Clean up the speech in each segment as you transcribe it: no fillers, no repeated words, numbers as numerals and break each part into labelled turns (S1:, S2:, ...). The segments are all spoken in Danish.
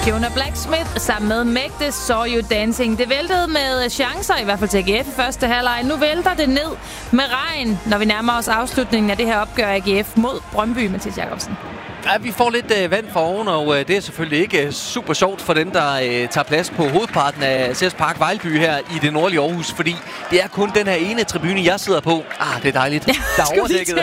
S1: Fiona Blacksmith sammen med Magde Saw You Dancing. Det væltede med chancer, i hvert fald til AGF i første halvleg. Nu vælter det ned med regn, når vi nærmer os afslutningen af det her opgør AGF mod Brøndby, Mathias Jacobsen.
S2: Ja, vi får lidt vand for oven, og det er selvfølgelig ikke super sjovt for dem, der tager plads på hovedparten af CS Park Vejlby her i det nordlige Aarhus, fordi det er kun den her ene tribune, jeg sidder på. Det er dejligt. Der er overdækket.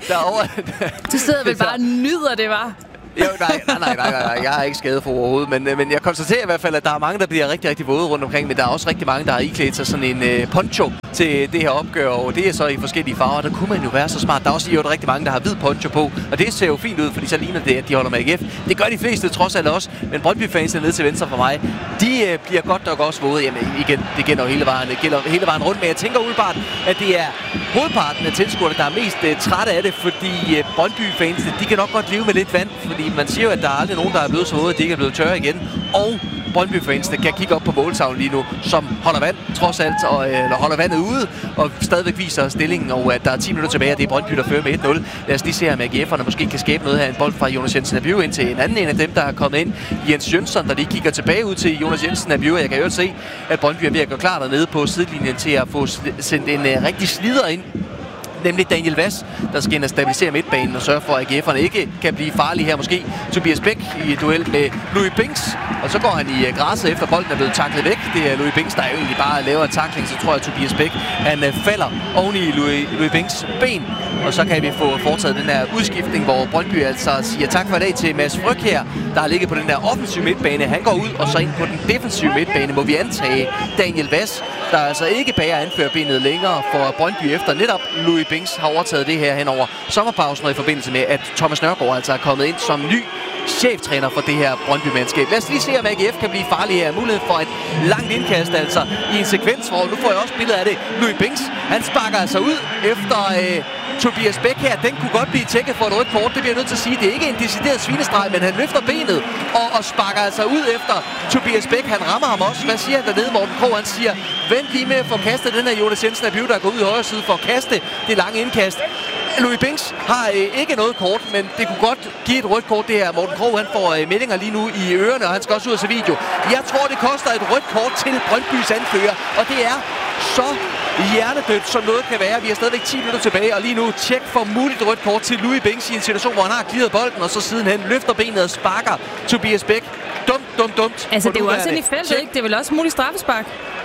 S1: Du sidder vel bare og nyder det, var?
S2: Jo, nej, jeg er ikke skadet for overhovedet, men jeg konstaterer i hvert fald, at der er mange, der bliver rigtig, rigtig våde rundt omkring, men der er også rigtig mange, der har iklædt sig sådan en poncho til det her opgør, og det er så i forskellige farver. Der kunne man jo være så smart. Der er også rigtig mange, der har hvid poncho på, og det ser jo fint ud, fordi så ligner det, at de holder med AGF. Det gør de fleste trods alt også, men Brøndby-fansene nede til venstre for mig, de bliver godt nok også våde. Jamen igen, det gælder jo hele vejen rundt, men jeg tænker umiddelbart, at det er hovedparten af tilskuerne, der er mest trætte af det, fordi Brøndby-fansene, de kan nok godt leve med lidt vand, fordi man siger jo, at der er aldrig nogen, der er blevet så våde, at de ikke er blevet tørre igen. Og Brøndby-fansene kan kigge op på måltavlen lige nu, som holder vand trods alt, eller holder vandet ude, og stadigvæk viser stillingen, og at der er 10 minutter tilbage, og det er Brøndby, der fører med 1-0. Lad os lige se, om AGF'erne måske kan skabe noget her. En bold fra Jonas Jensen Abiu ind til en anden en af dem, der er kommet ind. Jens Jønsson, der lige kigger tilbage ud til Jonas Jensen Abiu. Jeg kan jo se, at Brøndby er ved at gå klar dernede på sidelinjen til at få sendt en rigtig slider ind, nemlig Daniel Vass, der skal ind og stabilisere midtbanen og sørge for, at AGF'erne ikke kan blive farlige her. Måske Tobias Bæk i duel med Louis Binks, og så går han i græsset efter bolden er blevet taklet væk. Det er Louis Binks, der jo egentlig bare laver en tackling, så tror jeg, at Tobias Bæk han falder oven i Louis Binks ben, og så kan vi få foretaget den her udskiftning, hvor Brøndby altså siger tak for i dag til Mads Fryg her, der ligger på den der offensive midtbane. Han går ud og så ind på den defensive midtbane, må vi antage Daniel Vass, der altså ikke bærer anførerbenet længere for Brøndby efter netop Louis Binks har overtaget det her hen over sommerpausen, og i forbindelse med, at Thomas Nørgaard altså er kommet ind som ny cheftræner for det her Brøndby-mandskab. Lad os lige se, om AGF kan blive farlig her. Mulighed for et langt indkast, altså i en sekvens, hvor nu får jeg også billeder af det. Louis Binks, han sparker altså ud efter Tobias Bæk her. Den kunne godt blive tjekket for et rødt kort. Det bliver jeg nødt til at sige. Det er ikke en decideret svinestreg, men han løfter benet og sparker altså ud efter Tobias Bæk. Han rammer ham også. Hvad siger han dernede? Morten Krogh, han siger, vent lige med at få kastet den her Jonas Jensen Abiu, der går ud i højre side for at kaste det lange indkast. Louis Binks har ikke noget kort, men det kunne godt give et rødt kort, det her. Morten Krogh, han får meldinger lige nu i ørerne, og han skal også ud og se video. Jeg tror, det koster et rødt kort til Brøndbys anfører, og det er så hjernedødt, som noget kan være. Vi har stadigvæk 10 minutter tilbage, og lige nu tjek for muligt rødt kort til Louis Binks i en situation, hvor han har clearet bolden, og så sidenhen løfter benet og sparker Tobias Bæk. Dumt.
S1: Altså, det er jo også ind i feltet, ikke? Det er vel også muligt straffespark?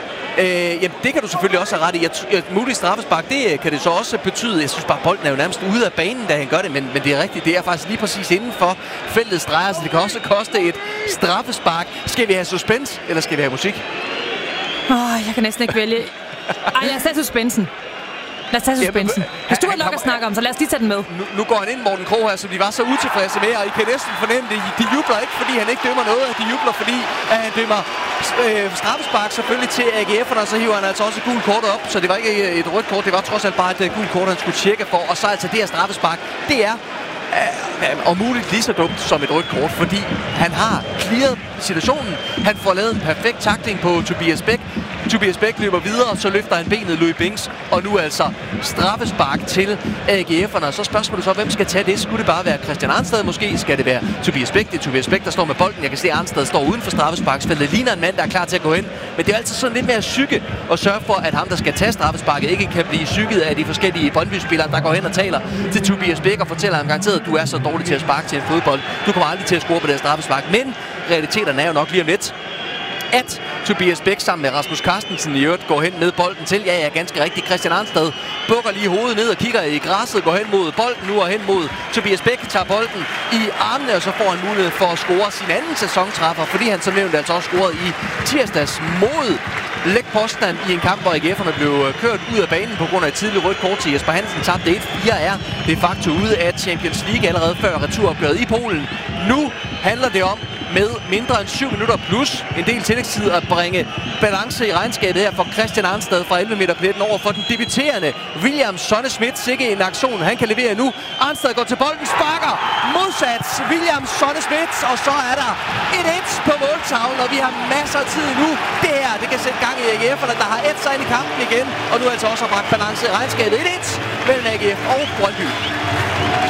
S2: Jamen, det kan du selvfølgelig også have ret i. Muligt straffespark, det kan det så også betyde. Jeg synes bare, bolden er jo nærmest ude af banen, da han gør det, men det er rigtigt. Det er faktisk lige præcis inden for feltets drejer, så det kan også koste et straffespark. Skal vi have suspens, eller skal vi have musik?
S1: Jeg kan næsten ikke vælge. Lad os tage suspensen. Lad os tage suspensen. Hvis du har nok at snakke om, så lad os lige tage den med.
S2: Nu går han ind, Morten Krogh her, som de var så utilfredse med, og I kan næsten fornemme det. De jubler ikke, fordi han ikke dømmer noget. De jubler, fordi han dømmer straffespark selvfølgelig til AGF'erne, og så hiver han altså også gult kortet op. Så det var ikke et rødt kort, det var trods alt bare et gult kort, han skulle tjekke for. Og så altså det her straffespark, det er om muligt lige så dumt som et rødt kort, fordi han har clearet situationen. Han får lavet en perfekt tackling på Tobias Bæk. Tobias Bæk løber videre, så løfter han benet Louis Binks, og nu altså straffespark til AGF'erne. Så spørgsmålet så, hvem skal tage det? Skulle det bare være Christian Arnstad måske? Skal det være Tobias Bæk? Det er Tobias Bæk, der står med bolden. Jeg kan se, at Arnstad står uden for straffesparksfeltet. Ligner en mand, der er klar til at gå hen. Men det er altid sådan lidt mere psyke at sørge for, at ham, der skal tage straffesparket, ikke kan blive psyket af de forskellige Brøndby-spillere, der går hen og taler til Tobias Bæk og fortæller ham garanteret, at du er så dårlig til at sparke til en fodbold. Du kommer aldrig til at score på det her straffespark. Men realiteterne er jo nok lige om lidt, at Tobias Bæk sammen med Rasmus Carstensen i øvrigt går hen med bolden til. Ja, ganske rigtigt. Christian Arnstad bukker lige hovedet ned og kigger i græsset, går hen mod bolden nu og hen mod Tobias Bæk, tager bolden i armene, og så får han mulighed for at score sin anden sæsontræffer, fordi han som nævnt altså også scorede i tirsdags mod Lech Poznan i en kamp, hvor AGF'erne blev kørt ud af banen på grund af et tidligt rødt kort til Jesper Hansen. Tabte 1-4 er de facto ude af Champions League allerede før returopgøret i Polen. Nu handler det om med mindre end 7 minutter plus en del tillægstid at bringe balance i regnskabet her for Christian Arnstad fra 11 meter pletten over for den debuterende William Sonne-Schmidt. Sikke en aktion, han kan levere nu. Arnstad går til bolden, sparker modsat William Sonne-Schmidt, og så er der 1-1 på måltavlen, og vi har masser af tid nu. Det her, det kan sætte gang i AGF'erne, der har et sig ind i kampen igen, og nu altså også har bragt balance i regnskabet. 1-1 mellem AGF og Brøndby.